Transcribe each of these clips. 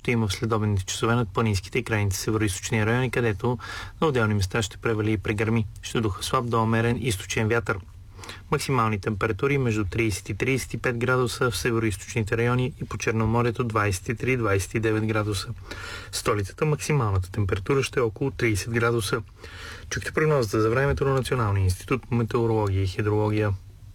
ще има в следобедните часове над планинските и крайните североизточни райони, където на отделни места ще превали и прегърми. Ще духа слаб до умерен източен вятър. Максимални температури между 30 и 35 градуса в североизточните райони и по Черноморието 23-29 градуса. В столицата максималната температура ще е около 30 градуса. Чухте прогнозата за времето на Националния институт по метеорология и хидрология.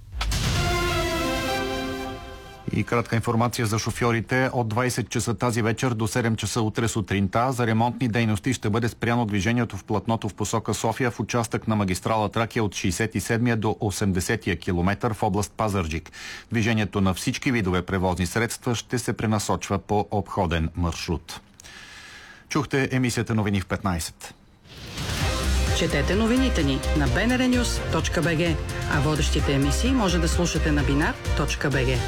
И кратка информация за шофьорите. От 20 часа тази вечер до 7 часа утре сутринта за ремонтни дейности ще бъде спряно движението в платното в посока София в участък на магистрала Тракия от 67-я до 80-я километър в област Пазарджик. Движението на всички видове превозни средства ще се пренасочва по обходен маршрут. Чухте емисията новини в 15. Четете новините ни на bnrnews.bg, а водещите емисии може да слушате на binar.bg.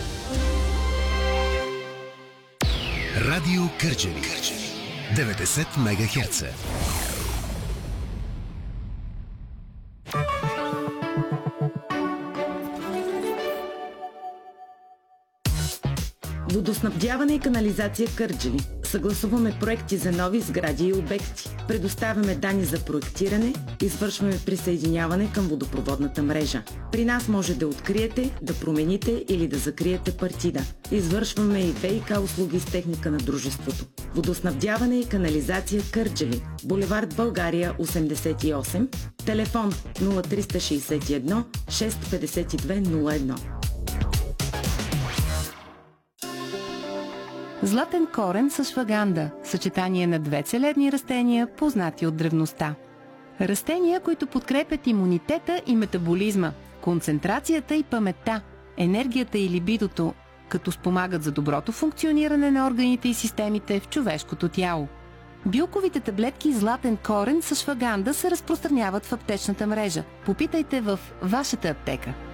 Радио Кърджали 90 МГц. Водоснабдяване и канализация Кърджали. Съгласуваме проекти за нови сгради и обекти. Предоставяме данни за проектиране, извършваме присъединяване към водопроводната мрежа. При нас може да откриете, да промените или да закриете партида. Извършваме и ВиК услуги с техника на дружеството. Водоснабдяване и канализация Кърджали. Булевард България 88. Телефон 0361 652 01. Златен корен с шваганда – съчетание на две целебни растения, познати от древността. Растения, които подкрепят имунитета и метаболизма, концентрацията и паметта, енергията и либидото, като спомагат за доброто функциониране на органите и системите в човешкото тяло. Билковите таблетки Златен корен с шваганда се разпространяват в аптечната мрежа. Попитайте в вашата аптека.